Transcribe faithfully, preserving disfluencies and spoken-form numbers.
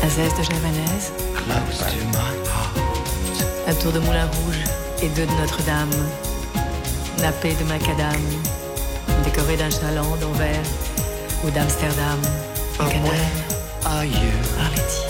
Azès de Javanaise, close to my heart. un tour de Moulin Rouge et deux de Notre-Dame, nappé de macadam, décoré d'un chaland d'Anvers ou d'Amsterdam, But Canal, where are you? Arletty.